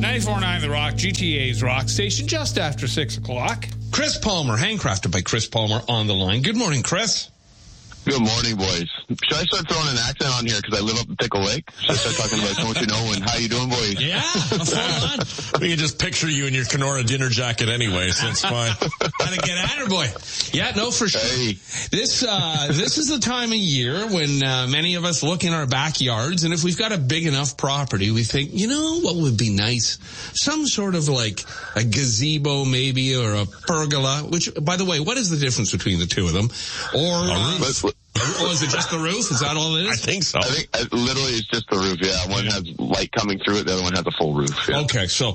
94.9 The Rock, GTA's Rock Station, just after 6 o'clock. Chris Palmer, handcrafted by Chris Palmer, on the line. Good morning, Chris. Good morning, boys. Should I start throwing an accent on here because I live up in Pickle Lake? Should I start talking about don't you know and how you doing, boys? Yeah, full on. We can just picture you in your Kenora dinner jacket anyway, so it's fine. Gotta get at her, boy. Yeah, no, for sure. Hey. This is the time of year when many of us look in our backyards, and if we've got a big enough property, we think, you know, what would be nice? Some sort of like a gazebo maybe, or a pergola, which, by the way, what is the difference between the two of them? Or oh, is it just the roof? Is that all it is? I think so. I think literally it's just the roof, yeah. One has light coming through it, the other one has a full roof. Yeah. Okay, so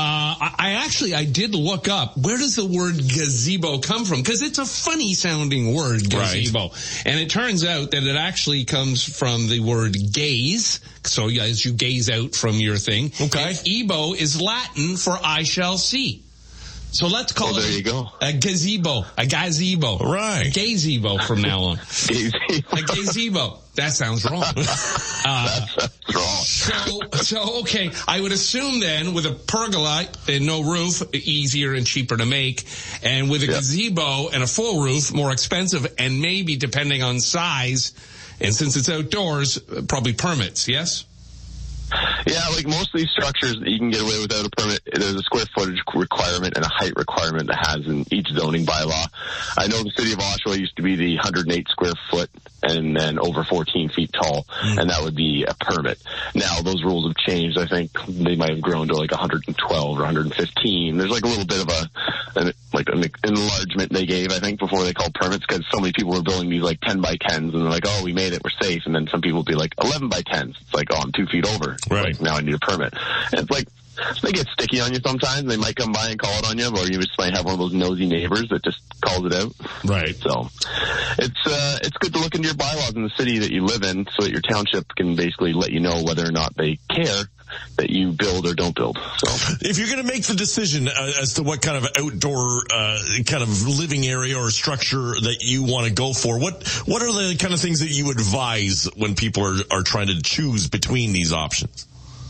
I did look up, where does the word gazebo come from? Because it's a funny sounding word, gazebo. Right. And it turns out that it actually comes from the word gaze. So as you gaze out from your thing. Okay. And ebo is Latin for I shall see. So let's call there it you go. a gazebo. A gazebo. Right. A gazebo from now on. Gazebo. A gazebo. That sounds wrong. That's wrong. So okay, I would assume then with a pergola and no roof, easier and cheaper to make, and with a gazebo and a full roof, more expensive, and maybe depending on size, and since it's outdoors, probably permits, yes? Yeah, like most of these structures, you can get away without a permit. There's a square footage requirement and a height requirement that has in each zoning bylaw. I know the city of Oshawa used to be the 108 square foot and then over 14 feet tall, and that would be a permit. Now, those rules have changed. I think they might have grown to like 112 or 115. There's like a little bit of an enlargement they gave, I think, before they called permits, because so many people were building these like 10 by 10s, and they're like, oh, we made it, we're safe. And then some people would be like 11 by 10s. It's like, oh, I'm 2 feet over. Right. Like, now I need a permit. And it's like, they get sticky on you sometimes. They might come by and call it on you, or you just might have one of those nosy neighbors that just calls it out. Right. So it's good to look into your bylaws in the city that you live in, so that your township can basically let you know whether or not they care that you build or don't build. So if you're going to make the decision as to what kind of outdoor kind of living area or structure that you want to go for, what are the kind of things that you advise when people are trying to choose between these options?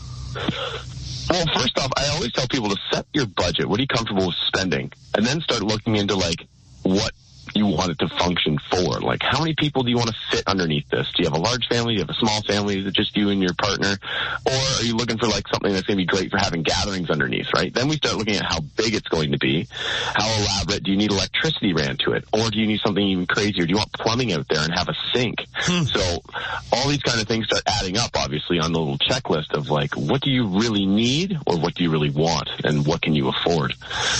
Well, first off, I always tell people to set your budget. What are you comfortable with spending? And then start looking into, like, what you want it to function for. Like, how many people do you want to fit underneath this? Do you have a large family? Do you have a small family? Is it just you and your partner? Or are you looking for, like, something that's going to be great for having gatherings underneath, right? Then we start looking at how big it's going to be. How elaborate? Do you need electricity ran to it? Or do you need something even crazier? Do you want plumbing out there and have a sink? So all these kind of things start adding up, obviously, on the little checklist of, like, what do you really need or what do you really want? And what can you afford?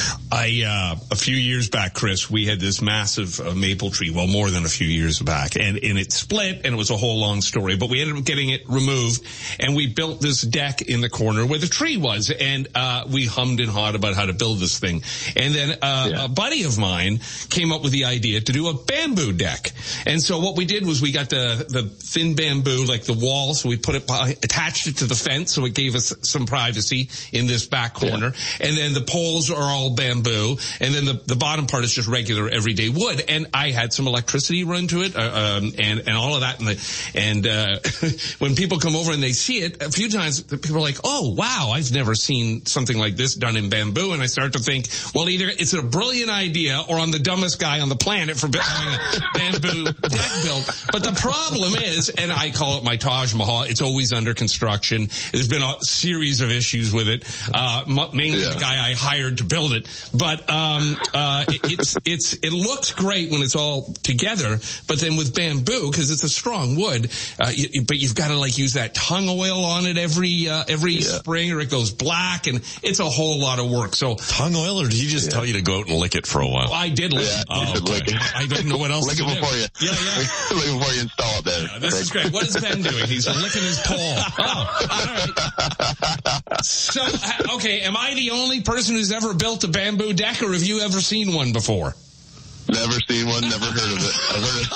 A few years back, Chris, we had this massive maple tree, well, more than a few years back, and it split, and it was a whole long story, but we ended up getting it removed, and we built this deck in the corner where the tree was, and we hummed and hawed about how to build this thing. And then a buddy of mine came up with the idea to do a bamboo deck. And so what we did was we got the thin bamboo, like the wall, so we put it, attached it to the fence, so it gave us some privacy in this back corner. And then the poles are all bamboo, and then the bottom part is just regular everyday wood. And I had some electricity run to it, and all of that. And when people come over and they see it, a few times people are like, "Oh, wow, I've never seen something like this done in bamboo." And I start to think, well, either it's a brilliant idea, or I'm the dumbest guy on the planet for having a bamboo deck built. But the problem is, and I call it my Taj Mahal, it's always under construction. There's been a series of issues with it, mainly the guy I hired to build it. But it looks great when it's all together, but then with bamboo, because it's a strong wood, but you've got to like use that tung oil on it every spring, or it goes black, and it's a whole lot of work. So tung oil, or did he just tell you to go out and lick it for a while? I did lick it. Lick it. I didn't know what else lick to it do. Before you. Lick it before you install it there. This is great. What is Ben doing? He's licking his pole. Oh, all right. So, okay, am I the only person who's ever built a bamboo deck, or have you ever seen one before? Never seen one, never heard of it. I've heard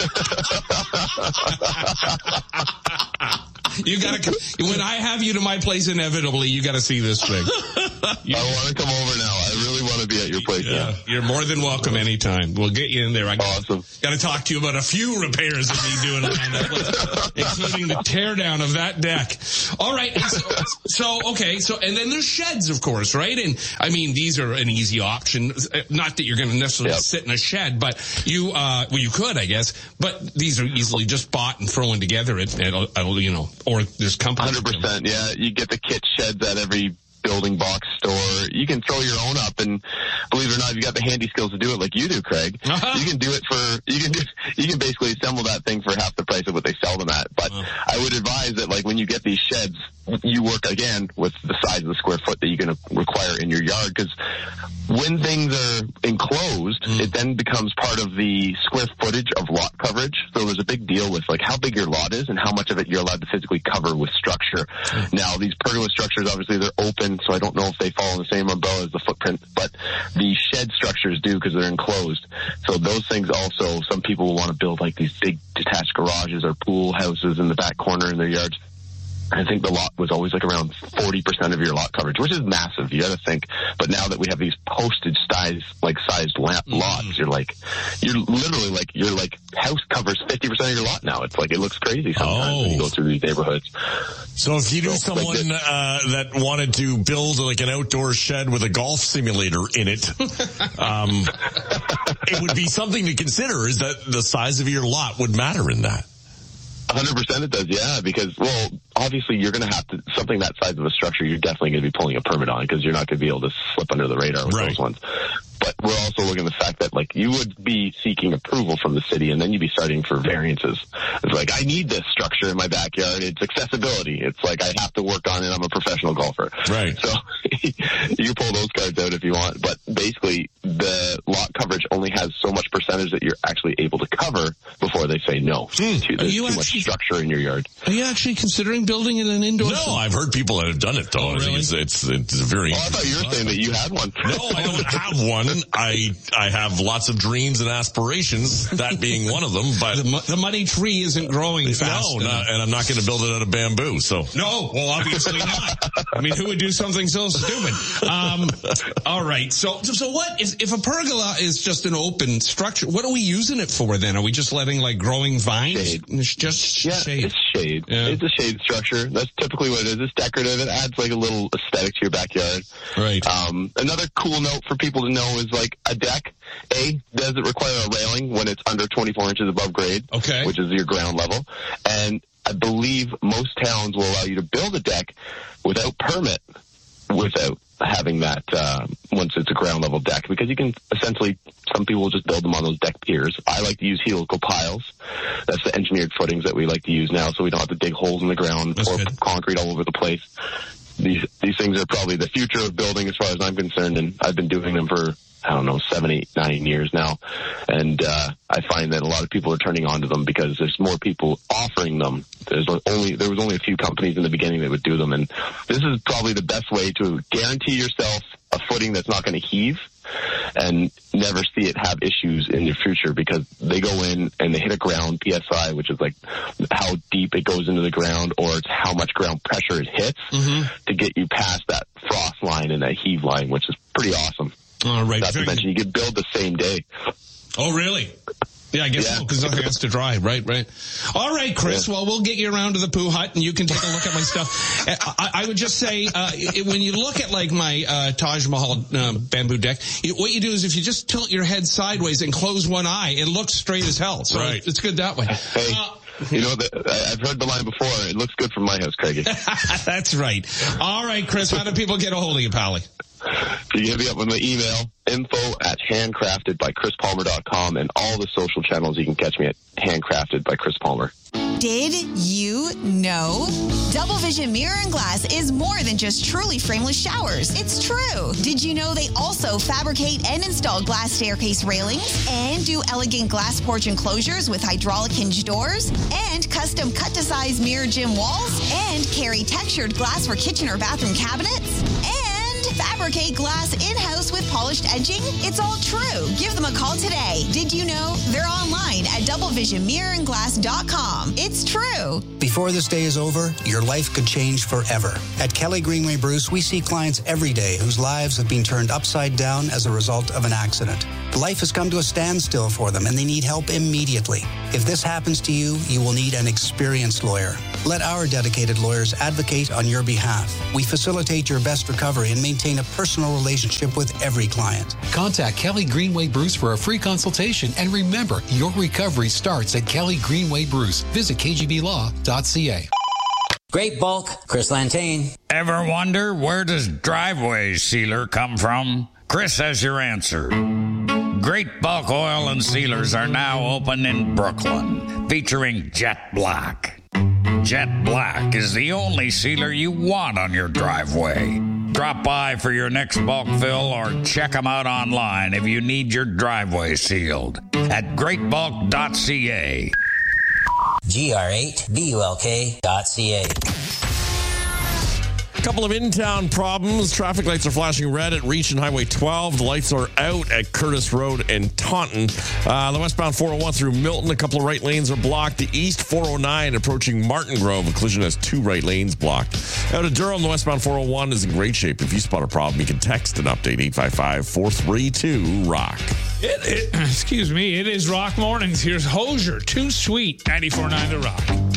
it. You gotta, when I have you to my place inevitably, you gotta see this thing. I want to come over now. I really want to be at your place can. You're more than welcome anytime. We'll get you in there. Awesome. Got to talk to you about a few repairs that need doing around that place, including the teardown of that deck. All right. So, and then there's sheds, of course, right? And I mean, these are an easy option. Not that you're going to necessarily sit in a shed, but you could, I guess. But these are easily just bought and thrown together at or there's companies. 100%. Yeah, you get the kit sheds at every building box store. You can throw your own up, and believe it or not, you got the handy skills to do it like you do, Craig. You can do it you can basically assemble that thing for half the price of what they sell them at. But I would advise that, like, when you get these sheds, you work again with the size of the square foot that you're going to require in your yard, because when things are enclosed, it then becomes part of the square footage of lot coverage. So there's a big deal with, like, how big your lot is and how much of it you're allowed to physically cover with structure. Now, these pergola structures, obviously, they're open, so I don't know if they fall in the same umbrella as the footprint, but the shed structures do, because they're enclosed. So those things also, some people will want to build, like, these big detached garages or pool houses in the back corner in their yards. I think the lot was always like around 40% of your lot coverage, which is massive. You got to think. But now that we have these postage sized lots, you're literally like your house covers 50% of your lot now. It's like, it looks crazy sometimes when you go through these neighborhoods. So if you knew someone that wanted to build like an outdoor shed with a golf simulator in it, it would be something to consider, is that the size of your lot would matter in that. 100% it does, yeah, because, well, obviously you're going to have to, something that size of a structure, you're definitely going to be pulling a permit on, because you're not going to be able to slip under the radar with those ones. But we're also looking at the fact that, like, you would be seeking approval from the city, and then you'd be starting for variances. It's like, I need this structure in my backyard. It's accessibility. It's like, I have to work on it. I'm a professional golfer. Right. So you can pull those cards out if you want. But basically, the lot coverage only has so much percentage that you're actually able to cover before they say no to too much structure in your yard. Are you actually considering building in an indoor? No, I've heard people that have done it, though. Oh, really? I think it's very. Oh, I thought you were saying that you had one. No, I don't have one. I have lots of dreams and aspirations, that being one of them, but the money tree isn't growing fast. No, and I'm not going to build it out of bamboo, so. No, well, obviously not. I mean, who would do something so stupid? All right. So what is, if a pergola is just an open structure, what are we using it for then? Are we just letting, like, growing vines? Shade. It's just shade. It's shade. Yeah. It's a shade structure. That's typically what it is. It's decorative. It adds, like, a little aesthetic to your backyard. Right. Another cool note for people to know is, like, a deck, does it require a railing when it's under 24 inches above grade? Okay. Which is your ground level. And I believe most towns will allow you to build a deck without permit, without having that, once it's a ground level deck, because you can essentially, some people will just build them on those deck piers. I like to use helical piles. That's the engineered footings that we like to use now, so we don't have to dig holes in the ground, pour concrete all over the place. These things are probably the future of building as far as I'm concerned, and I've been doing them for, 7, 8, 9 years now. And I find that a lot of people are turning on to them because there's more people offering them. There was only a few companies in the beginning that would do them, and this is probably the best way to guarantee yourself a footing that's not going to heave and never see it have issues in the future, because they go in and they hit a ground PSI, which is like how deep it goes into the ground, or it's how much ground pressure it hits to get you past that frost line and that heave line, which is pretty awesome. All right. Not to mention, you could build the same day. Oh, really? Yeah, I guess so, because nothing has to dry. Right. All right, Chris. Yeah. Well, we'll get you around to the Poo Hut, and you can take a look at my stuff. I would just say, when you look at, like, my Taj Mahal bamboo deck, what you do is, if you just tilt your head sideways and close one eye, it looks straight as hell. So it's good that way. Hey. You know, I've heard the line before. It looks good from my house, Craigie. That's right. All right, Chris, how do people get a hold of you, Pally? You can hit me up with my email, info@handcraftedbychrispalmer.com, and all the social channels. You can catch me at Handcrafted by Chris Palmer. Did you know? Double Vision Mirror and Glass is more than just truly frameless showers. It's true. Did you know they also fabricate and install glass staircase railings and do elegant glass porch enclosures with hydraulic hinge doors and custom cut-to-size mirror gym walls and carry textured glass for kitchen or bathroom cabinets? And Fabricate glass in-house with polished edging? It's all true. Give them a call today. Did you know they're online at doublevisionmirrorandglass.com? It's true. Before this day is over, your life could change forever. At Kelly Greenway Bruce, we see clients every day whose lives have been turned upside down as a result of an accident. Life has come to a standstill for them, and they need help immediately. If this happens to you, you will need an experienced lawyer. Let our dedicated lawyers advocate on your behalf. We facilitate your best recovery and maintain a personal relationship with every client. Contact Kelly Greenway Bruce for a free consultation. And remember, your recovery starts at Kelly Greenway Bruce. Visit kgblaw.ca. Great Bulk, Chris Lantain. Ever wonder where does driveway sealer come from? Chris has your answer. Great Bulk Oil and Sealers are now open in Brooklyn, featuring Jet Black. Jet Black is the only sealer you want on your driveway. Drop by for your next bulk fill or check them out online if you need your driveway sealed at greatbulk.ca. GR8BULK.ca. A couple of in-town problems. Traffic lights are flashing red at Reach and Highway 12. The lights are out at Curtis Road and Taunton. The westbound 401 through Milton, a couple of right lanes are blocked. The east 409 approaching Martin Grove, a collision has 2 right lanes blocked. Out of Durham, the westbound 401 is in great shape. If you spot a problem, you can text an update 855-432-ROCK. Excuse me, it is Rock Mornings. Here's Hozier, Too Sweet, 94.9 The Rock.